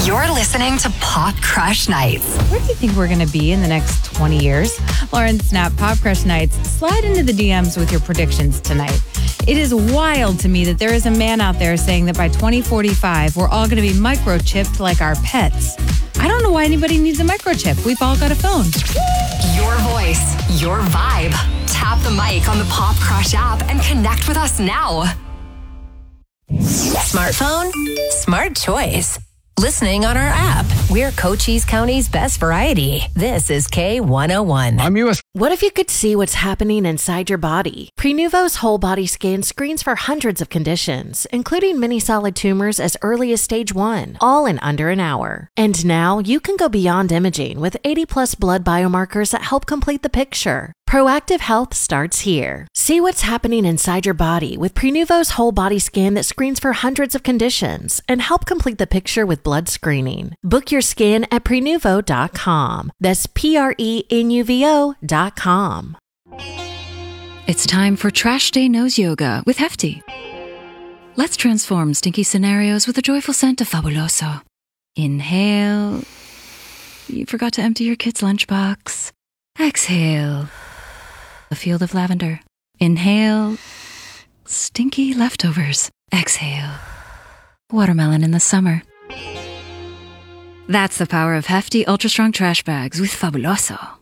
You're listening to Pop Crush Nights. Where do you think we're going to be in the next 20 years? Lauren Snap, Pop Crush Nights. Slide into the DMs with your predictions tonight. It is wild to me that there is a man out there saying that by 2045, we're all going to be microchipped like our pets. I don't know why anybody needs a microchip. We've all got a phone. Your voice, your vibe. Tap the mic on the Pop Crush app and connect with us now. Smartphone? Smart choice. Listening on our app. We're Cochise County's best variety. This is K101. I'm U.S. What if you could see what's happening inside your body? Prenuvo's whole body scan screens for hundreds of conditions, including many solid tumors as early as stage 1, all in under an hour. And now you can go beyond imaging with 80+ blood biomarkers that help complete the picture. Proactive health starts here. See what's happening inside your body with Prenuvo's whole body scan that screens for hundreds of conditions and help complete the picture with blood screening. Book your scan at Prenuvo.com. That's Prenuvo.com. It's time for Trash Day Nose Yoga with Hefty. Let's transform stinky scenarios with a joyful scent of Fabuloso. Inhale. You forgot to empty your kid's lunchbox. Exhale. A field of lavender. Inhale. Stinky leftovers. Exhale. Watermelon in the summer. That's the power of Hefty Ultra Strong Trash Bags with Fabuloso.